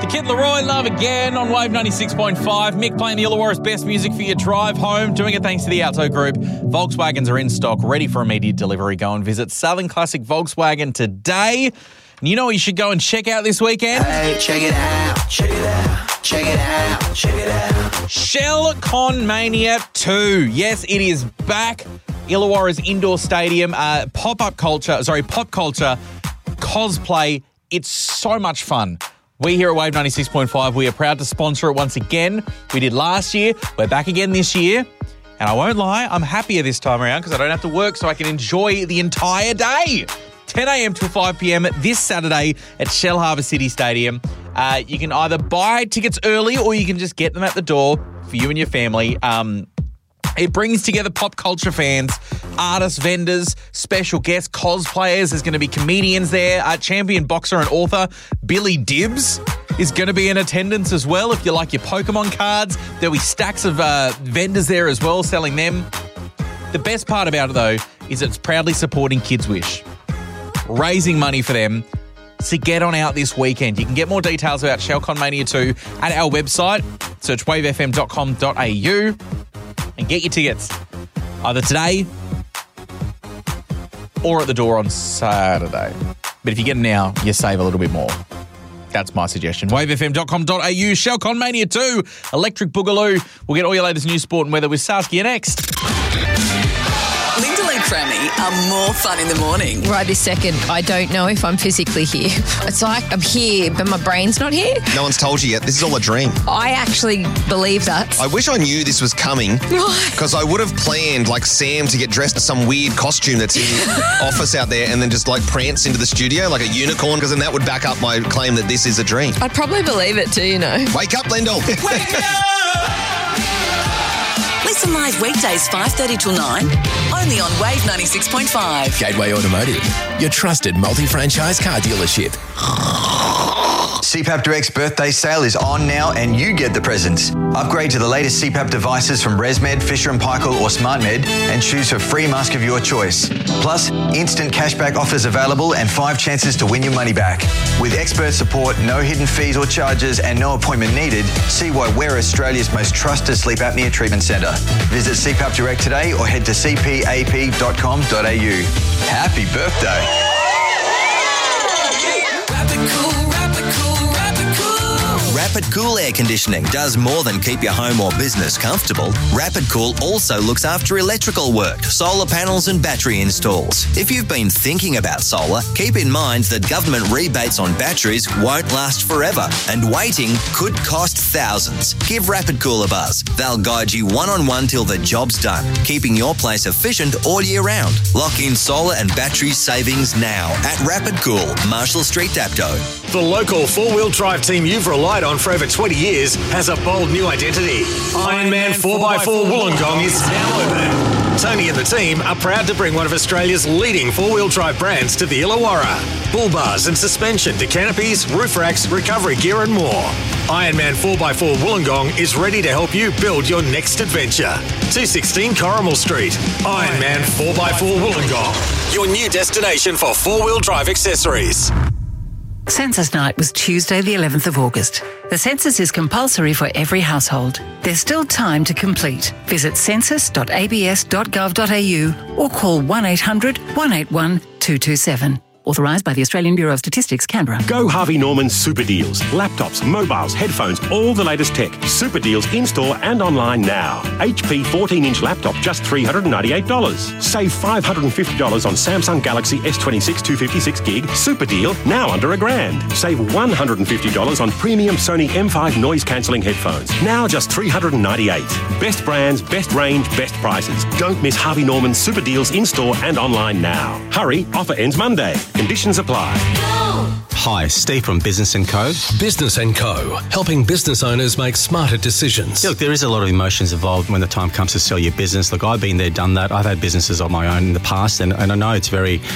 The Kid Leroy, Love Again on Wave 96.5. Mick playing the Illawarra's best music for your drive home. Doing it thanks to the Auto Group. Volkswagens are in stock, ready for immediate delivery. Go and visit Southern Classic Volkswagen today. And you know what you should go and check out this weekend? Hey, check it out, check it out, check it out, check it out. Shell Con Mania 2. Yes, it is back. Illawarra's indoor stadium. Pop culture cosplay. It's so much fun. We here at Wave 96.5, we are proud to sponsor it once again. We did last year. We're back again this year. And I won't lie, I'm happier this time around because I don't have to work, so I can enjoy the entire day. 10 a.m. till 5 p.m. this Saturday at Shell Harbour City Stadium. You can either buy tickets early or you can just get them at the door for you and your family. It brings together pop culture fans, artists, vendors, special guests, cosplayers. There's going to be comedians there. Champion boxer and author Billy Dibbs is going to be in attendance as well. If you like your Pokemon cards, there'll be stacks of vendors there as well selling them. The best part about it, though, is it's proudly supporting Kids Wish, raising money for them. So get on out this weekend. You can get more details about ShellCon Mania 2 at our website. Search wavefm.com.au. and get your tickets either today or at the door on Saturday. But if you get them now, you save a little bit more. That's my suggestion. Wavefm.com.au, ShellCon Mania 2, Electric Boogaloo. We'll get all your latest news, sport and weather with Saskia next. Lyndall and Crammy are more fun in the morning. Right this second, I don't know if I'm physically here. It's like I'm here, but my brain's not here. No one's told you yet. This is all a dream. I actually believe that. I wish I knew this was coming because I would have planned like Sam to get dressed in some weird costume that's in the office out there and then just like prance into the studio like a unicorn because then that would back up my claim that this is a dream. I'd probably believe it too, you know. Wake up, Lyndall. Wake up! Listen live weekdays 5:30 till 9, only on Wave 96.5. Gateway Automotive, your trusted multi-franchise car dealership. CPAP Direct's birthday sale is on now and you get the presents. Upgrade to the latest CPAP devices from ResMed, Fisher & Paykel or SmartMed and choose a free mask of your choice. Plus, instant cashback offers available and 5 chances to win your money back. With expert support, no hidden fees or charges and no appointment needed, see why we're Australia's most trusted sleep apnea treatment centre. Visit CPAP Direct today or head to cpap.com.au. Happy birthday. Rapid Cool Air Conditioning does more than keep your home or business comfortable. Rapid Cool also looks after electrical work, solar panels and battery installs. If you've been thinking about solar, keep in mind that government rebates on batteries won't last forever and waiting could cost thousands. Give Rapid Cool a buzz. They'll guide you one-on-one till the job's done, keeping your place efficient all year round. Lock in solar and battery savings now at Rapid Cool, Marshall Street, Dapto. The local four-wheel drive team you've relied on for over 20 years has a bold new identity. Ironman 4x4 Wollongong is now open. Tony and the team are proud to bring one of Australia's leading four-wheel drive brands to the Illawarra. Bull bars and suspension to canopies, roof racks, recovery gear and more. Ironman 4x4 Wollongong is ready to help you build your next adventure. 216 Corrimal Street. Ironman 4x4 Wollongong, your new destination for four-wheel drive accessories. Census Night was Tuesday the 11th of August. The census is compulsory for every household. There's still time to complete. Visit census.abs.gov.au or call 1800 181 227. Authorised by the Australian Bureau of Statistics, Canberra. Go Harvey Norman Super Deals. Laptops, mobiles, headphones, all the latest tech. Super Deals in-store and online now. HP 14-inch laptop, just $398. Save $550 on Samsung Galaxy S26 256 gig. Super deal, now under $1,000. Save $150 on premium Sony M5 noise-cancelling headphones. Now just $398. Best brands, best range, best prices. Don't miss Harvey Norman Super Deals in-store and online now. Hurry, offer ends Monday. Conditions apply. Hi, Steve from Business & Co. Business & Co. Helping business owners make smarter decisions. Look, there is a lot of emotions involved when the time comes to sell your business. Look, I've been there, done that. I've had businesses of my own in the past, and I know it's very